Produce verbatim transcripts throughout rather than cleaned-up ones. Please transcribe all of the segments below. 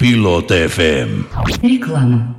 Пилот эф эм. Реклама.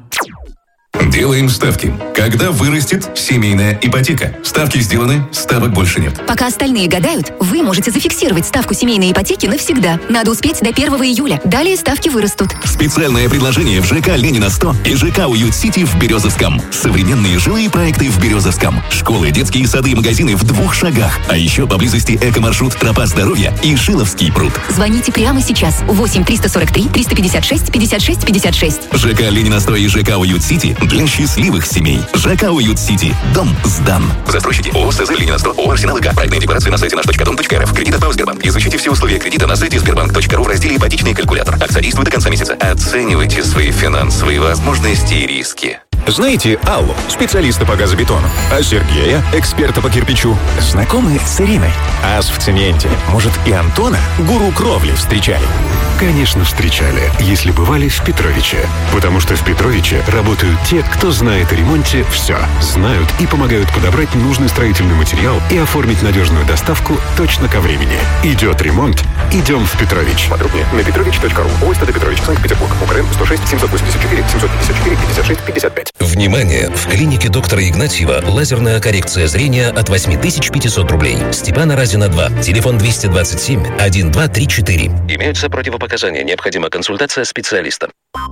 Делаем ставки. Когда вырастет семейная ипотека? Ставки сделаны, ставок больше нет. Пока остальные гадают, вы можете зафиксировать ставку семейной ипотеки навсегда. Надо успеть до первого июля. Далее ставки вырастут. Специальное предложение в ЖК Ленина сто и ЖК Уют-Сити в Березовском. Современные жилые проекты в Березовском. Школы, детские сады и магазины в двух шагах. А еще поблизости эко-маршрут «Тропа здоровья» и Шиловский пруд. Звоните прямо сейчас. восемь триста сорок три триста пятьдесят шесть пятьдесят шесть пятьдесят шесть. ЖК Ленина сто и ЖК Уют-Сити для счастливых семей. ЖК Уют-Сити. Дом сдан. Застройщики ООО СЗ Ленина сто, ООО Арсенал ИК. Проектные декларации на сайте наш точка дом точка рф. Кредит от ПАО Сбербанк. Изучите все условия кредита на сайте сбербанк точка ру в разделе «Ипотечный калькулятор». Акция действует до конца месяца. Оценивайте свои финансовые возможности и риски. Знаете Аллу, специалиста по газобетону? А Сергея, эксперта по кирпичу? Знакомы с Ириной? Ас в цементе. Может, и Антона, гуру кровли, встречали? Конечно, встречали, если бывали в Петровиче. Потому что в Петровиче работают те, кто знает о ремонте все. Знают и помогают подобрать нужный строительный материал и оформить надежную доставку точно ко времени. Идет ремонт, идем в Петрович. Подробнее на петрович точка ру. ОСТ Петрович, Санкт-Петербург. УКРН сто шесть семьсот восемьдесят четыре семьсот пятьдесят четыре пятьдесят шесть пятьдесят пять. Внимание! В клинике доктора Игнатьева лазерная коррекция зрения от восемь тысяч пятьсот рублей. Степана Разина два. Телефон двести двадцать семь один два три четыре. Имеются противопоказания. Необходима консультация специалиста.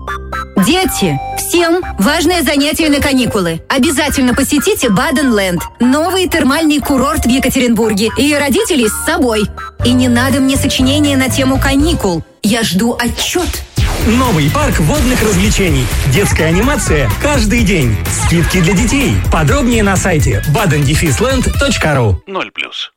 Дети, всем важное занятие на каникулы. Обязательно посетите Баден-Ленд. Новый термальный курорт в Екатеринбурге. И родителей с собой. И не надо мне сочинения на тему каникул. Я жду отчет. Новый парк водных развлечений. Детская анимация каждый день. Скидки для детей. Подробнее на сайте баден дефис ленд точка ру. ноль плюс.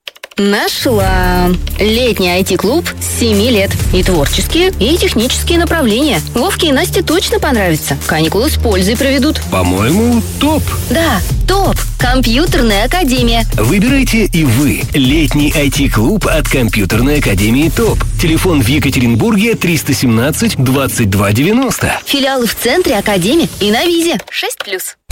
Нашла. Летний ай ти-клуб с семи лет. И творческие, и технические направления. Вовке и Насте точно понравится. Каникулы с пользой проведут. По-моему, топ. Да, топ. Компьютерная академия. Выбирайте и вы. Летний ай ти-клуб от Компьютерной академии ТОП. Телефон в Екатеринбурге триста семнадцать двадцать два девяносто. Филиалы в центре, академии и на визе. шесть плюс.